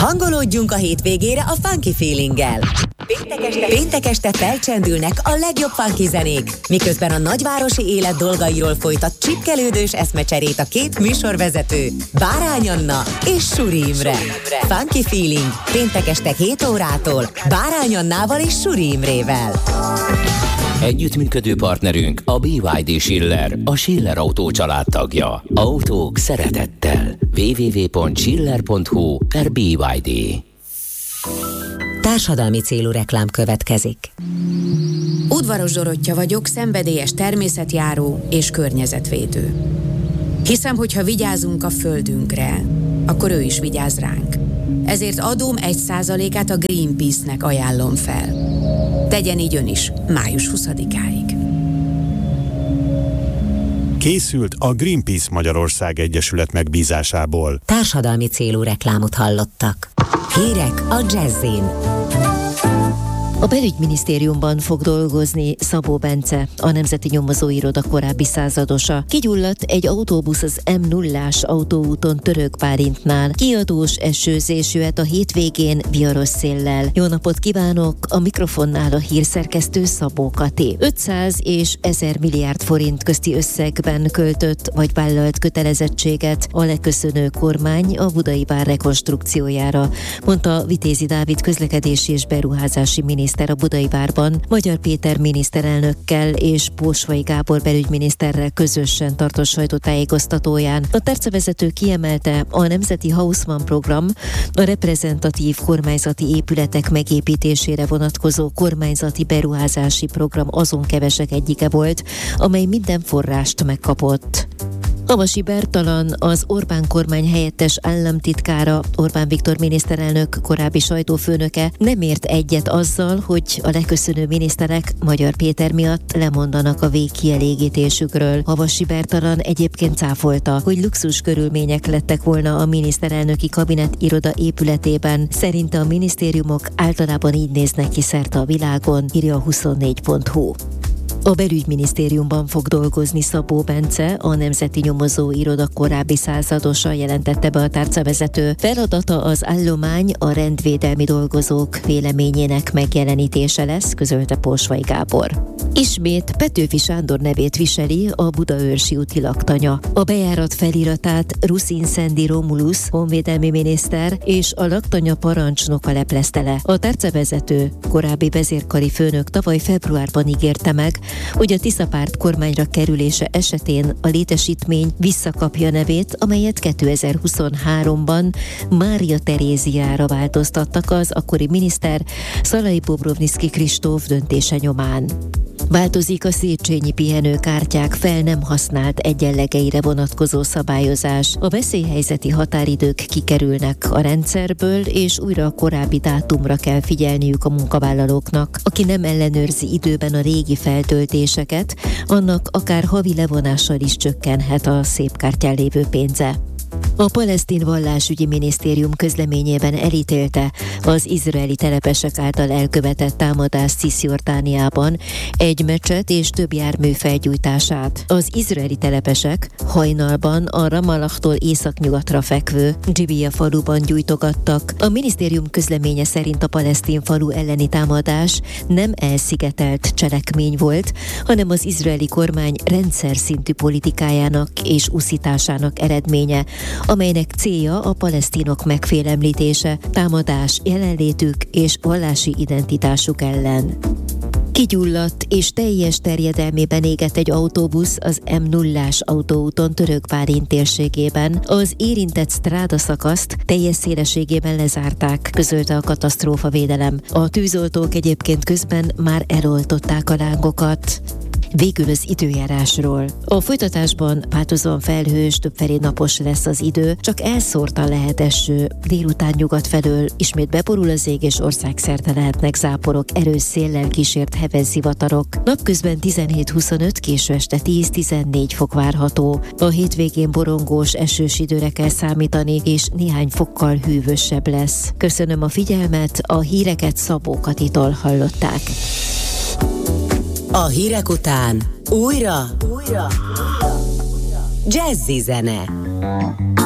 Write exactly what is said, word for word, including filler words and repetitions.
Hangolódjunk a hétvégére a Funky Feelinggel. Péntek este, péntek este felcsendülnek a legjobb funky zenék, miközben a nagyvárosi élet dolgairól folytat csipkelődős eszmecserét a két műsorvezető, Bárány Anna és Suri Imre. Funky Feeling, péntek este hét órától Bárány Annával és Suri Imrével. Együttműködő partnerünk a bé ipszilon dé Schiller, a Schiller Autó család tagja. Autók szeretettel. double-u double-u double-u pont schiller pont hu per bé ipszilon dé. Társadalmi célú reklám következik. Udvaros Dorottya vagyok, szenvedélyes természetjáró és környezetvédő. Hiszem, hogy ha vigyázunk a földünkre, akkor ő is vigyáz ránk. Ezért adóm egy százalékát a Greenpeace-nek ajánlom fel. Tegyen így ön is, május huszadikáig. Készült a Greenpeace Magyarország Egyesület megbízásából. Társadalmi célú reklámot hallottak. Hírek a Jazzin. A belügyminisztériumban fog dolgozni Szabó Bence, a Nemzeti Nyomozóiroda korábbi századosa. Kigyulladt egy autóbusz az em nullás autóúton Török-Bálintnál. Kiadós esőzés jöhet a hétvégén viharos széllel. Jó napot kívánok! A mikrofonnál a hírszerkesztő Szabó Kati. ötszáz és ezer milliárd forint közti összegben költött vagy vállalt kötelezettséget a leköszönő kormány a Budai Vár rekonstrukciójára, mondta Vitézi Dávid közlekedési és beruházási miniszter a Budai Várban Magyar Péter miniszterelnökkel és Pósvai Gábor belügyminiszterrel közösen tartott sajtótájékoztatóján. A tárcavezető kiemelte, a Nemzeti Haussmann program a reprezentatív kormányzati épületek megépítésére vonatkozó kormányzati beruházási program azon kevesek egyike volt, amely minden forrást megkapott. Havasi Bertalan, az Orbán kormány helyettes államtitkára, Orbán Viktor miniszterelnök korábbi sajtófőnöke nem ért egyet azzal, hogy a leköszönő miniszterek Magyar Péter miatt lemondanak a végkielégítésükről. Havasi Bertalan egyébként cáfolta, hogy luxus körülmények lettek volna a miniszterelnöki kabinet iroda épületében. Szerinte a minisztériumok általában így néznek ki szerte a világon, írja a huszonnégy pont hu. A belügyminisztériumban fog dolgozni Szabó Bence, a Nemzeti Nyomozóiroda korábbi századosa, jelentette be a tárcavezető. Feladata az állomány, a rendvédelmi dolgozók véleményének megjelenítése lesz, közölte Pósvai Gábor. Ismét Petőfi Sándor nevét viseli a Budaörsi úti laktanya. A bejárat feliratát Ruszin Szendi Romulus, honvédelmi miniszter és a laktanya parancsnoka leplezte le. A tárcavezető, korábbi vezérkari főnök tavaly februárban ígérte meg, hogy a Tiszapárt kormányra kerülése esetén a létesítmény visszakapja nevét, amelyet kétezer-huszonháromban Mária Teréziára változtattak az akkori miniszter Szalai Bobrovnicki Kristóf döntése nyomán. Változik a Széchenyi pihenőkártyák fel nem használt egyenlegeire vonatkozó szabályozás. A veszélyhelyzeti határidők kikerülnek a rendszerből, és újra a korábbi dátumra kell figyelniük a munkavállalóknak. Aki nem ellenőrzi időben a régi feltöltéseket, annak akár havi levonással is csökkenhet a szép kártyán lévő pénze. A palesztin vallásügyi minisztérium közleményében elítélte az izraeli telepesek által elkövetett támadást Ciszjordániában, egy mecset és több jármű felgyújtását. Az izraeli telepesek hajnalban a Ramallahtól északnyugatra fekvő Dzsibija faluban gyújtogattak. A minisztérium közleménye szerint a palesztin falu elleni támadás nem elszigetelt cselekmény volt, hanem az izraeli kormány rendszer szintű politikájának és uszításának eredménye, amelynek célja a palesztinok megfélemlítése, támadás jelenlétük és vallási identitásuk ellen. Kigyulladt és teljes terjedelmében égett egy autóbusz az em nullás autóúton Török-Bálint térségében. Az érintett stráda szakaszt teljes szélességében lezárták, közölte a katasztrófavédelem. A tűzoltók egyébként közben már eloltották a lángokat. Végül az időjárásról. A folytatásban változóan felhős, többfelé napos lesz az idő, csak elszórtan lehet eső, délután nyugat felől ismét beborul az ég, és országszerte lehetnek záporok, erős széllel kísért heves zivatarok. Napközben tizenhét-huszonöt, késő este tíz-tizennégy fok várható. A hétvégén borongós, esős időre kell számítani, és néhány fokkal hűvösebb lesz. Köszönöm a figyelmet, a híreket Szabó Katitól hallották. A hírek után újra, újra, jazzy zene.